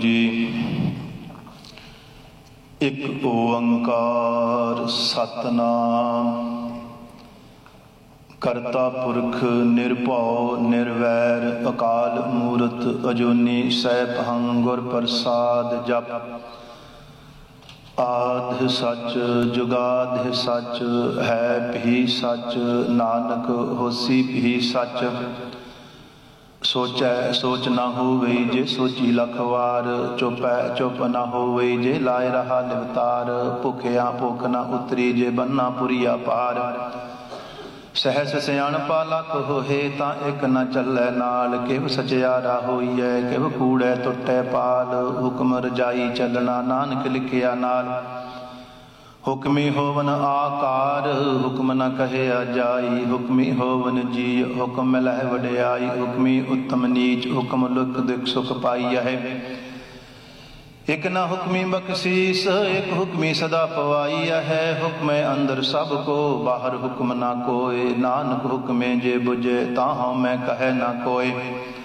ਜੀ। ਇੱਕ ਓੰਕਾਰ ਸਤਨਾਮ ਕਰਤਾ ਪੁਰਖ ਨਿਰਭਉ ਨਿਰਵੈਰ ਅਕਾਲ ਮੂਰਤ ਅਜੂਨੀ ਸੈਭੰ ਗੁਰ ਪ੍ਰਸਾਦ ਜਪ। ਆਦਿ ਸੱਚ ਜੁਗਾਦਿ ਸੱਚ ਹੈ ਭੀ ਸੱਚ ਨਾਨਕ ਹੋਸੀ ਭੀ ਸੱਚ। ਸੋਚੈ ਸੋਚ ਨਾ ਹੋਵੇ ਜੇ ਸੋਚੀ ਲਖ ਵਾਰ। ਚੁਪੈ ਚੁਪ ਨਾ ਹੋਵੇ ਜੇ ਲਾਇ ਰਹਾ ਲਿਵਤਾਰ। ਭੁਖਿਆ ਭੁਖ ਨਾ ਉਤਰੀ ਜੇ ਬੰਨਾ ਪੁਰੀਆ ਪਾਰ। ਸਹਿਸ ਸਿਆਣਪਾ ਲਖ ਹੋਏ ਤਾਂ ਇੱਕ ਨਾ ਚੱਲੈ ਨਾਲ। ਕਿਵ ਸਚਿਆਰਾ ਹੋਈਐ ਕਿਵ ਕੂੜੈ ਟੁੱਟੈ ਪਾਲ। ਹੁਕਮ ਰਜਾਈ ਚੱਲਣਾ ਨਾਨਕ ਲਿਖਿਆ ਨਾਲ। ਹੁਕਮੀ ਹੋਵਨ ਆਕਾਰ ਹੁਕਮ ਨ ਕਹਿਆ ਜਾਈ। ਹੁਕਮੀ ਹੋਵਨ ਜੀ ਹੁਕਮ ਮਿਲਹਿ ਵਡਿਆਈ। ਹੁਕਮੀ ਉੱਤਮ ਨੀਚ ਹੁਕਮ ਲੁਕ ਦੁਖ ਸੁਖ ਪਾਈਐ। ਇਕ ਨਾ ਹੁਕਮੀ ਬਖਸ਼ੀਸ ਇਕ ਹੁਕਮੀ ਸਦਾ ਪਵਾਈਆ ਹੈ। ਹੁਕਮੇ ਅੰਦਰ ਸਭ ਕੋ ਬਾਹਰ ਹੁਕਮ ਨਾ ਕੋਇ। ਨਾਨਕ ਹੁਕਮੇ ਜੇ ਬੁਝੇ ਤਾਂ ਹਉ ਮੈਂ ਕਹੈ ਨਾ ਕੋਇ।